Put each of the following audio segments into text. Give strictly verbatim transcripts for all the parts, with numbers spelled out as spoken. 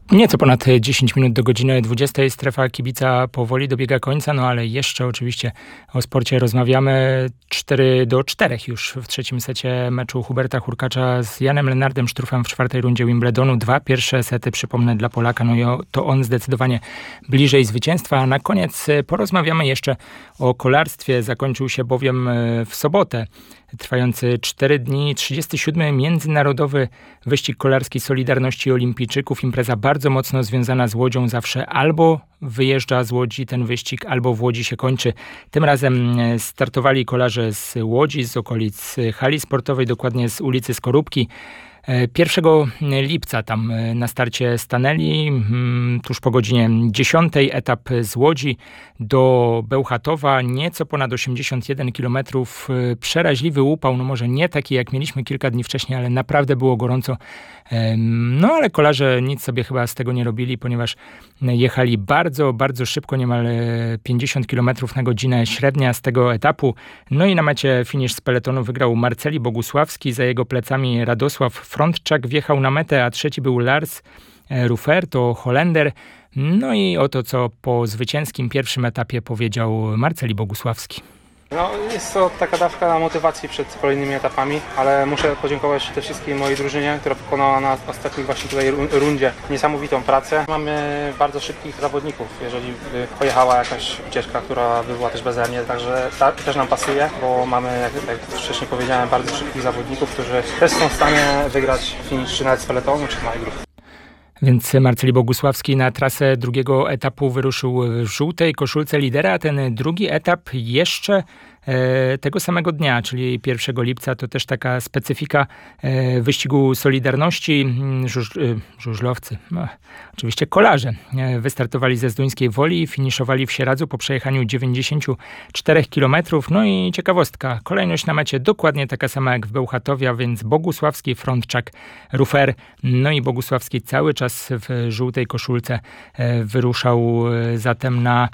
Nieco ponad dziesięć minut do godziny dwudziestej. Strefa kibica powoli dobiega końca, no ale jeszcze oczywiście o sporcie rozmawiamy. cztery do czterech już w trzecim secie meczu Huberta Hurkacza z Janem Lennardem Struffem w czwartej rundzie Wimbledonu. Dwa pierwsze sety, przypomnę, dla Polaka, no i to on zdecydowanie bliżej zwycięstwa. A na koniec porozmawiamy jeszcze o kolarstwie. Zakończył się bowiem w sobotę trwający cztery dni, trzydziesty siódmy Międzynarodowy Wyścig Kolarski Solidarności Olimpijczyków. Impreza bardzo mocno związana z Łodzią. Zawsze albo wyjeżdża z Łodzi ten wyścig, albo w Łodzi się kończy. Tym razem startowali kolarze z Łodzi, z okolic hali sportowej, dokładnie z ulicy Skorupki. pierwszego lipca tam na starcie stanęli, tuż po godzinie dziesiątej. Etap z Łodzi do Bełchatowa, nieco ponad osiemdziesiąt jeden kilometrów. Przeraźliwy upał, no może nie taki jak mieliśmy kilka dni wcześniej, ale naprawdę było gorąco. No ale kolarze nic sobie chyba z tego nie robili, ponieważ jechali bardzo, bardzo szybko, niemal pięćdziesiąt kilometrów na godzinę średnia z tego etapu. No i na mecie finisz z peletonu wygrał Marceli Bogusławski, za jego plecami Radosław Frontczak wjechał na metę, a trzeci był Lars Rufer, to Holender. No i oto co po zwycięskim pierwszym etapie powiedział Marceli Bogusławski. No, jest to taka dawka motywacji przed kolejnymi etapami, ale muszę podziękować przede wszystkim mojej drużynie, która wykonała na ostatniej właśnie tutaj rundzie niesamowitą pracę. Mamy bardzo szybkich zawodników, jeżeli pojechała jakaś ucieczka, która by była też beze mnie, także ta, też nam pasuje, bo mamy, jak, jak wcześniej powiedziałem, bardzo szybkich zawodników, którzy też są w stanie wygrać finisz czy nawet z peletonu, czy z małej grupy. Więc Marceli Bogusławski na trasę drugiego etapu wyruszył w żółtej koszulce lidera, a ten drugi etap jeszcze e, tego samego dnia, czyli pierwszego lipca, to też taka specyfika e, wyścigu Solidarności. Żuż, e, żużlowcy, no, oczywiście kolarze, e, wystartowali ze Zduńskiej Woli i finiszowali w Sieradzu po przejechaniu dziewięćdziesięciu czterech kilometrów. No i ciekawostka, kolejność na mecie dokładnie taka sama jak w Bełchatowie, a więc Bogusławski, Frontczak, Rufer, no i Bogusławski cały czas w żółtej koszulce wyruszał zatem na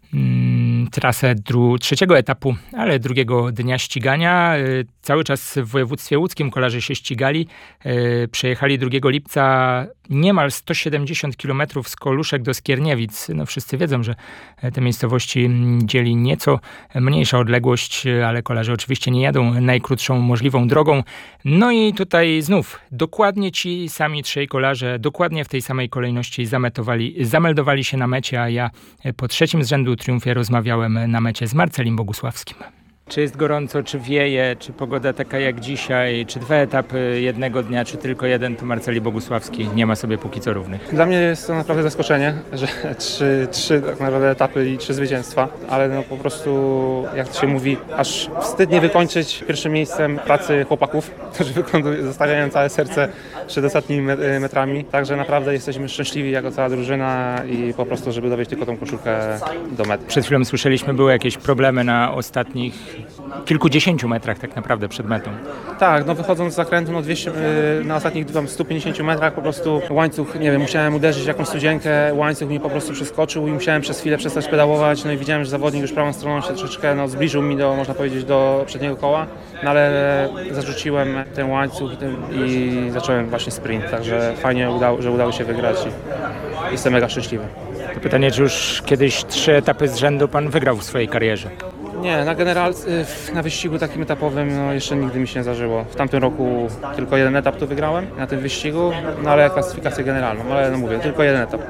mm, trasę dru- trzeciego etapu, ale drugiego dnia ścigania. Cały czas w województwie łódzkim kolarze się ścigali. Przejechali drugiego lipca niemal sto siedemdziesiąt kilometrów z Koluszek do Skierniewic. No wszyscy wiedzą, że te miejscowości dzieli nieco mniejsza odległość, ale kolarze oczywiście nie jadą najkrótszą możliwą drogą. No i tutaj znów dokładnie ci sami trzej kolarze, dokładnie w tej samej kolejności zametowali, zameldowali się na mecie, a ja po trzecim z rzędu triumfie rozmawiałem na mecie z Marcelim Bogusławskim. Czy jest gorąco, czy wieje, czy pogoda taka jak dzisiaj, czy dwa etapy jednego dnia, czy tylko jeden, to Marceli Bogusławski nie ma sobie póki co równych. Dla mnie jest to naprawdę zaskoczenie, że trzy, trzy tak naprawdę etapy i trzy zwycięstwa, ale no po prostu, jak to się mówi, aż wstyd nie wykończyć pierwszym miejscem pracy chłopaków, którzy zostawiają całe serce przed ostatnimi metrami. Także naprawdę jesteśmy szczęśliwi jako cała drużyna i po prostu, żeby dowieść tylko tą koszulkę do mety. Przed chwilą słyszeliśmy, były jakieś problemy na ostatnich kilkudziesięciu metrach tak naprawdę przed metą. Tak, no wychodząc z zakrętu no dwieście, na ostatnich tam stu pięćdziesięciu metrach po prostu łańcuch, nie wiem, musiałem uderzyć w jakąś studzienkę, łańcuch mi po prostu przeskoczył i musiałem przez chwilę przestać pedałować, no i widziałem, że zawodnik już prawą stroną się troszeczkę no, zbliżył mi do, można powiedzieć, do przedniego koła, no ale zarzuciłem ten łańcuch i, ten, i zacząłem właśnie sprint, także fajnie, udało, że udało się wygrać i jestem mega szczęśliwy. To pytanie, czy już kiedyś trzy etapy z rzędu pan wygrał w swojej karierze? Nie, na general, na wyścigu takim etapowym no jeszcze nigdy mi się nie zdarzyło. W tamtym roku tylko jeden etap tu wygrałem na tym wyścigu, no ale klasyfikację generalną, ale no mówię, tylko jeden etap.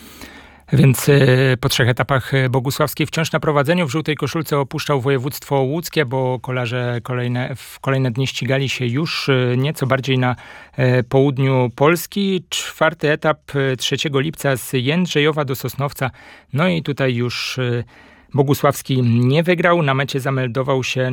Więc y, po trzech etapach Bogusławski wciąż na prowadzeniu. W żółtej koszulce opuszczał województwo łódzkie, bo kolarze kolejne, w kolejne dni ścigali się już y, nieco bardziej na y, południu Polski. Czwarty etap y, trzeciego lipca z Jędrzejowa do Sosnowca. No i tutaj już y, Bogusławski nie wygrał. Na mecie zameldował się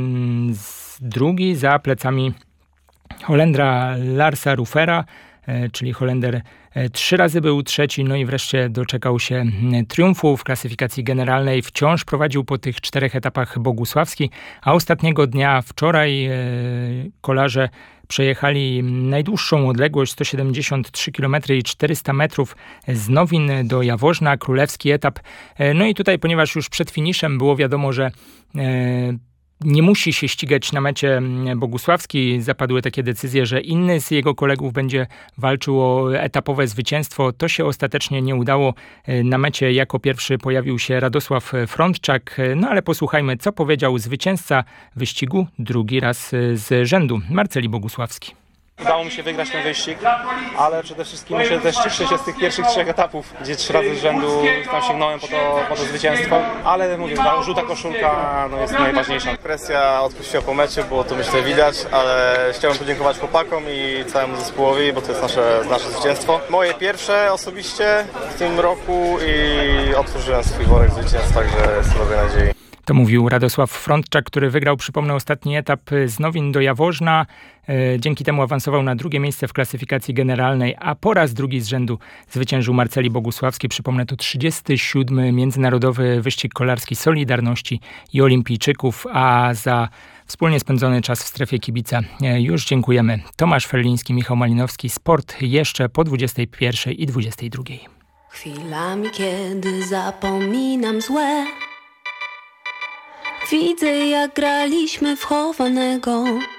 drugi za plecami Holendra Larsa Rufera, czyli Holender trzy razy był trzeci, no i wreszcie doczekał się triumfu w klasyfikacji generalnej. Wciąż prowadził po tych czterech etapach Bogusławski, a ostatniego dnia wczoraj kolarze przejechali najdłuższą odległość, sto siedemdziesiąt trzy kilometry i czterysta metrów z Nowin do Jaworzna, królewski etap. No i tutaj, ponieważ już przed finiszem było wiadomo, że nie musi się ścigać na mecie Bogusławski. Zapadły takie decyzje, że inny z jego kolegów będzie walczył o etapowe zwycięstwo. To się ostatecznie nie udało. Na mecie jako pierwszy pojawił się Radosław Frądczak. No ale posłuchajmy, co powiedział zwycięzca wyścigu drugi raz z rzędu, Marceli Bogusławski. Udało mi się wygrać ten wyścig, ale przede wszystkim się też cieszę się z tych pierwszych trzech etapów, gdzie trzy razy z rzędu tam sięgnąłem po to, po to zwycięstwo, ale mówię, ta żółta koszulka no, jest najważniejsza. Presja odpuściła po mecie, było to myślę widać, ale chciałbym podziękować chłopakom i całemu zespołowi, bo to jest nasze, nasze zwycięstwo. Moje pierwsze osobiście w tym roku i otworzyłem swój worek zwycięstw, także jestem nowej nadziei. To mówił Radosław Frądczak, który wygrał, przypomnę, ostatni etap z Nowin do Jaworzna. Dzięki temu awansował na drugie miejsce w klasyfikacji generalnej, a po raz drugi z rzędu zwyciężył Marceli Bogusławski. Przypomnę, to trzydziesty siódmy Międzynarodowy Wyścig Kolarski Solidarności i Olimpijczyków, a za wspólnie spędzony czas w strefie kibica już dziękujemy. Tomasz Ferliński, Michał Malinowski. Sport jeszcze po dwudziestej pierwszej i dwudziestej drugiej. Chwilami, kiedy zapominam złe, widzę, jak graliśmy w chowanego.